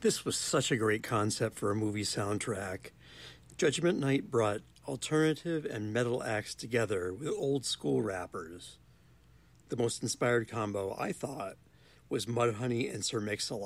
This was such a great concept for a movie soundtrack. Judgment Night brought alternative and metal acts together with old school rappers. The most inspired combo, I thought, was Mudhoney and Sir Mix-a-Lot.